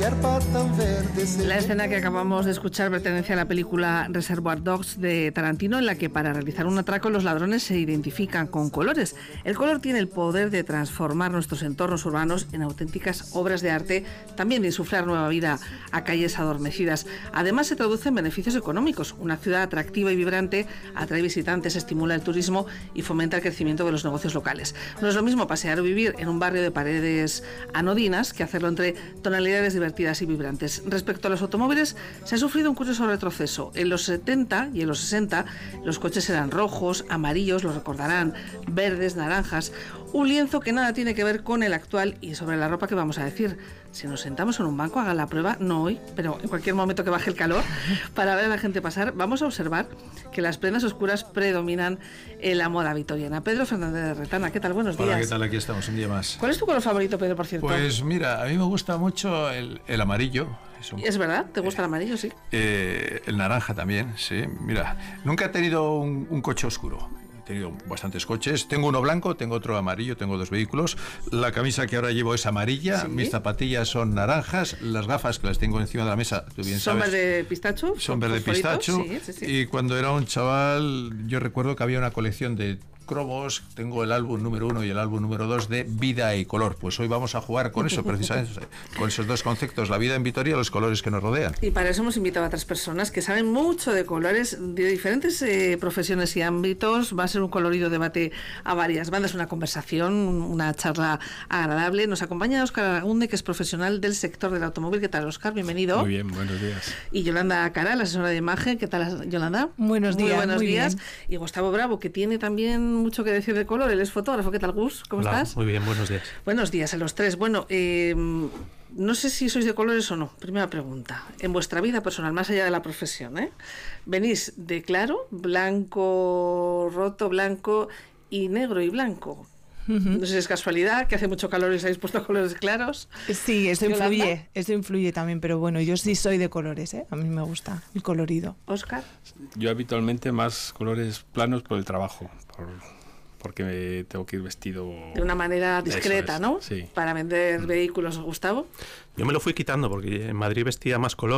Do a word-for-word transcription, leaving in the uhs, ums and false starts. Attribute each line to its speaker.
Speaker 1: La escena que acabamos de escuchar pertenece a la película Reservoir Dogs de Tarantino, en la que para realizar un atraco los ladrones se identifican con colores. El color tiene el poder de transformar nuestros entornos urbanos en auténticas obras de arte, también de insuflar nueva vida a calles adormecidas. Además, se traduce en beneficios económicos. Una ciudad atractiva y vibrante atrae visitantes, estimula el turismo y fomenta el crecimiento de los negocios locales. No es lo mismo pasear o vivir en un barrio de paredes anodinas que hacerlo entre tonalidades divertidas y vibrantes. Respecto a los automóviles, se ha sufrido un curioso retroceso. En los setenta y en los sesenta los coches eran rojos, amarillos, lo recordarán, verdes, naranjas. Un lienzo que nada tiene que ver con el actual. Y sobre la ropa, ¿qué vamos a decir? Si nos sentamos en un banco, hagan la prueba, no hoy, pero en cualquier momento que baje el calor, para ver a la gente pasar, vamos a observar que las prendas oscuras predominan en la moda victoriana. Pedro Fernández de Retana, ¿qué tal? Buenos días.
Speaker 2: Hola, ¿qué tal? Aquí estamos, un día más.
Speaker 1: ¿Cuál es tu color favorito, Pedro, por cierto?
Speaker 2: Pues mira, a mí me gusta mucho el, el amarillo.
Speaker 1: Es, un... ¿Es verdad? ¿Te gusta eh, el amarillo, sí?
Speaker 2: Eh, el naranja también, sí. Mira, nunca he tenido un, un coche oscuro. He tenido bastantes coches. Tengo uno blanco, tengo otro amarillo, tengo dos vehículos. La camisa que ahora llevo es amarilla, ¿sí? Mis zapatillas son naranjas, las gafas que las tengo encima de la mesa, tú bien
Speaker 1: ¿Son
Speaker 2: sabes.
Speaker 1: verde pistacho?
Speaker 2: Son verde pistacho. Sí, sí, sí. Y cuando era un chaval, yo recuerdo que había una colección de cromos, tengo el álbum número uno y el álbum número dos de Vida y Color. Pues hoy vamos a jugar con eso, precisamente, con esos dos conceptos, la vida en Vitoria y los colores que nos rodean.
Speaker 1: Y para eso hemos invitado a otras personas que saben mucho de colores, de diferentes eh, profesiones y ámbitos. Va a ser un colorido debate a varias bandas, una conversación, una charla agradable. Nos acompaña Óscar Aragunde, que es profesional del sector del automóvil. ¿Qué tal, Óscar? Bienvenido.
Speaker 3: Muy bien, buenos días.
Speaker 1: Y Yolanda Caral, asesora de imagen. ¿Qué tal, Yolanda?
Speaker 4: Buenos días.
Speaker 1: Muy buenos
Speaker 4: muy
Speaker 1: días.
Speaker 4: Bien.
Speaker 1: Y Gustavo Bravo, que tiene también mucho que decir de color. Él es fotógrafo. ¿Qué tal, Gus? ¿Cómo
Speaker 3: Hola,
Speaker 1: estás?
Speaker 3: Muy bien, buenos días.
Speaker 1: Buenos días a los tres. Bueno, eh, no sé si sois de colores o no. Primera pregunta. En vuestra vida personal, más allá de la profesión, ¿eh? ¿Venís de claro, blanco, roto, blanco y negro y blanco? Uh-huh. No sé si es casualidad, que hace mucho calor y os habéis puesto colores claros.
Speaker 4: Sí, eso influye, eso influye también, pero bueno, yo sí soy de colores, ¿eh? A mí me gusta el colorido.
Speaker 1: ¿Óscar?
Speaker 3: Yo habitualmente más colores planos por el trabajo, por, porque me tengo que ir vestido...
Speaker 1: De una manera discreta,
Speaker 3: es,
Speaker 1: ¿no?
Speaker 3: Sí.
Speaker 1: Para vender mm. vehículos, Gustavo.
Speaker 5: Yo me lo fui quitando porque en Madrid vestía más color.